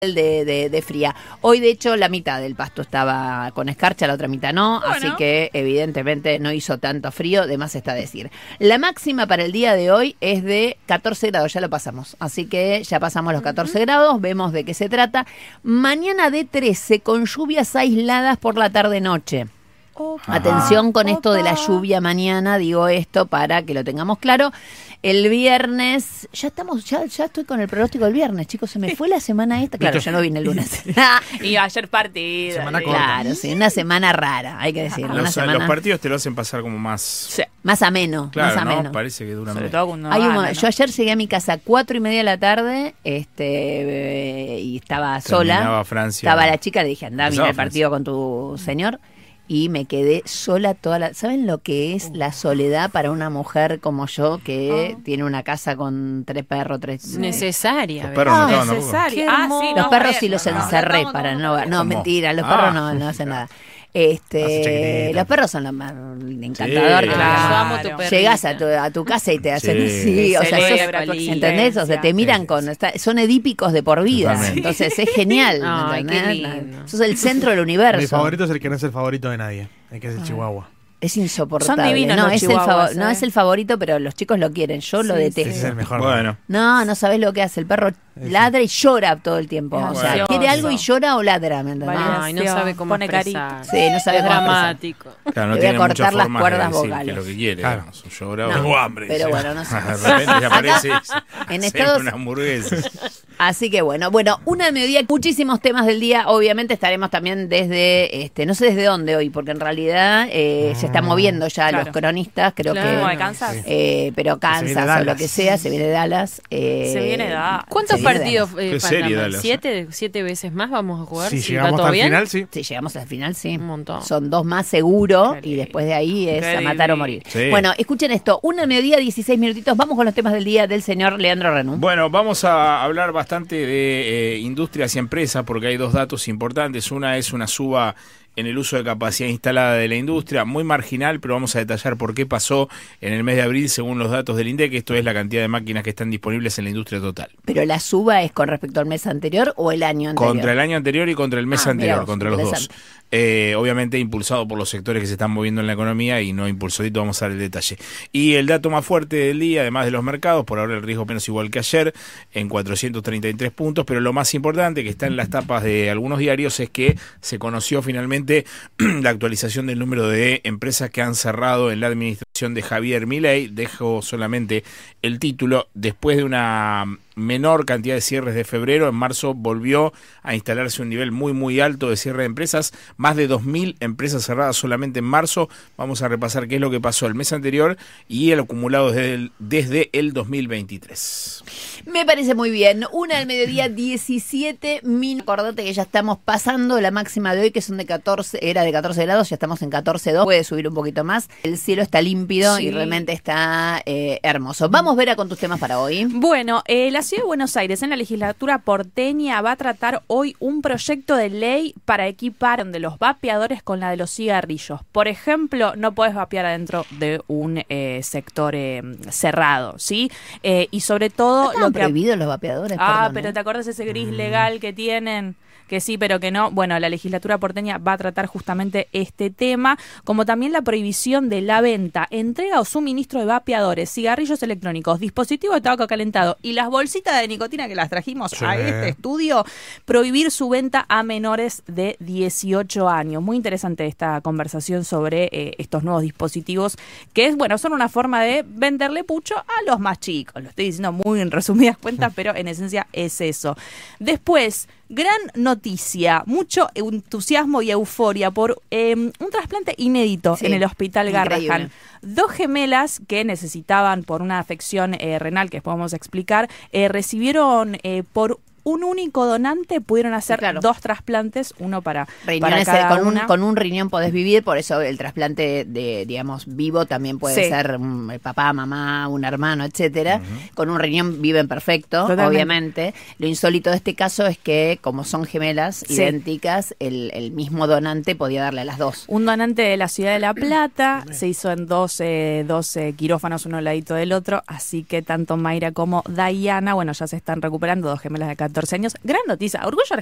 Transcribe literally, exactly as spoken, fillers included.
De, de, de fría. Hoy de hecho la mitad del pasto estaba con escarcha, la otra mitad no, bueno. Así que evidentemente no hizo tanto frío, de más está decir. La máxima para el día de hoy es de catorce grados, ya lo pasamos, así que ya pasamos los catorce uh-huh. grados, vemos de qué se trata. Mañana de trece con lluvias aisladas por la tarde-noche. Opa, Atención con opa. esto de la lluvia mañana, digo esto para que lo tengamos claro. El viernes, ya estamos, ya, ya estoy con el pronóstico del viernes, chicos, se me fue la semana esta, claro, yo no vine el lunes. Y ayer partido. Semana corta. Claro, sí, una semana rara, hay que decirlo. Los, una semana... los partidos te lo hacen pasar como más... Sí. Más ameno, claro, más ameno. ¿no? Parece que dura menos. Hay un, ¿no? Yo ayer llegué a mi casa a cuatro y media de la tarde, este, eh, y estaba sola. Terminaba Francia. Estaba la chica, le dije, andá, mira el partido con tu señor. Y me quedé sola toda la... ¿Saben lo que es la soledad para una mujer como yo que oh. tiene una casa con tres perros, tres... Necesaria. Los perros ah, no estaban necesaria. Ah, sí, los no, perros ver, sí los no, encerré no, para no. no... No, ¿Cómo? mentira, los ah, perros no, no hacen nada. Este, los perros son lo más encantador. Sí, que claro. yo amo tu perrita. Llegas a tu, a tu casa y te hacen sí, sí, o sea, sos, ¿entendés? O sea, te miran sí, con está, son edípicos de por vida. Totalmente. Entonces es genial. Ay, qué lindo. Sos el centro del universo. Mi favorito es el que no es el favorito de nadie, el que es el Chihuahua. Es insoportable. Son divinos no, los es el chihuahuas, fav- ¿eh? no es el favorito, pero los chicos lo quieren. Yo sí, lo detesto. Ese es el mejor. Bueno. No, no sabés lo que hace. El perro ladra y llora todo el tiempo. Es o sea, valioso. quiere algo y llora o ladra, ¿me entendés? Ay, no sabe cómo pone expresar. Sí, no sabe es cómo dramático. Claro, no Le voy a tiene muchas cortar las formas cuerdas de decir vocales. que lo que quiere. Claro. Digamos, llora, No, tengo hambre. pero dice. bueno, no sé. De repente le aparece en hace Estados- una hamburguesa. Así que bueno, bueno, una al mediodía, muchísimos temas del día. Obviamente estaremos también desde, este, no sé desde dónde hoy, porque en realidad eh, se están moviendo ya Claro. los cronistas, creo Claro, que... de Kansas. Eh, pero Kansas o lo que sea, se viene de Dallas. Eh, Se viene de Dallas. se ¿Cuántos viene de partidos Dallas. eh, Qué faltan? serie, Dallas. ¿Siete, ¿Siete veces más vamos a jugar? Si ¿Sí, llegamos ¿va todo hasta el bien? final, sí. Sí, llegamos al final, sí. Un montón. Son dos más seguro Qué y después de ahí es Qué a matar o divino. morir. Sí. Bueno, escuchen esto, una al mediodía, dieciséis minutitos, vamos con los temas del día del señor Leandro Renú. Bueno, vamos a hablar bastante de eh, industrias y empresas porque hay dos datos importantes. Una es una suba en el uso de capacidad instalada de la industria, muy marginal, pero vamos a detallar por qué pasó en el mes de abril según los datos del INDEC. Esto es la cantidad de máquinas que están disponibles en la industria total. ¿Pero la suba es con respecto al mes anterior o el año anterior? Contra el año anterior y contra el mes Ah, anterior, mirá vos, contra los dos. Eh, obviamente impulsado por los sectores que se están moviendo en la economía y no impulsadito, vamos a dar el detalle. Y el dato más fuerte del día, además de los mercados, por ahora el riesgo menos igual que ayer, en cuatrocientos treinta y tres puntos, pero lo más importante que está en las tapas de algunos diarios es que se conoció finalmente la actualización del número de empresas que han cerrado en la administración de Javier Milei. Dejo solamente el título. Después de una menor cantidad de cierres de febrero, en marzo volvió a instalarse un nivel muy muy alto de cierre de empresas, más de dos mil empresas cerradas solamente en marzo. Vamos a repasar qué es lo que pasó el mes anterior y el acumulado desde el, desde el dos mil veintitrés. Me parece muy bien, una al mediodía, diecisiete minutos. Acordate que ya estamos pasando la máxima de hoy, que son de catorce, era de catorce grados, ya estamos en catorce dos, puede subir un poquito más. El cielo está límpido Sí. y realmente está eh, hermoso. Vamos, Vera, con tus temas para hoy. Bueno, eh, la Ciudad de Buenos Aires en la legislatura porteña va a tratar hoy un proyecto de ley para equipar de los vapeadores con la de los cigarrillos. Por ejemplo, no podés vapear adentro de un eh, sector eh, cerrado, ¿sí? Eh, y sobre todo... ¿No lo que prohibidos los vapeadores? Ah, Perdón, pero ¿eh? ¿te acuerdas ese gris legal que tienen? Que sí, pero que no. Bueno, la legislatura porteña va a tratar justamente este tema, como también la prohibición de la venta, entrega o suministro de vapeadores, cigarrillos electrónicos, dispositivos de tabaco calentado y las bolsitas de nicotina que las trajimos Sí. a este estudio, prohibir su venta a menores de dieciocho años. Muy interesante esta conversación sobre eh, estos nuevos dispositivos, que es, bueno, son una forma de venderle pucho a los más chicos. Lo estoy diciendo muy en resumidas cuentas, pero en esencia es eso. Después, gran noticia, mucho entusiasmo y euforia por eh, un trasplante inédito Sí, en el Hospital increíble. Garrahan. Dos gemelas que necesitaban por una afección eh, renal, que después vamos a explicar, eh, recibieron eh, por un único donante, pudieron hacer Sí, claro. dos trasplantes, uno para, para Riñones, cada con, un, una. con un riñón podés vivir, por eso el trasplante de, digamos, vivo también puede Sí. ser um, el papá, mamá, un hermano, etcétera. Uh-huh. Con un riñón viven perfecto, Totalmente. obviamente. Lo insólito de este caso es que, como son gemelas Sí. idénticas, el, el mismo donante podía darle a las dos. Un donante de la Ciudad de La Plata, se hizo en doce, doce quirófanos, uno al ladito del otro, así que tanto Mayra como Diana, bueno, ya se están recuperando, dos gemelas de catorce catorce años. Gran noticia. Orgullo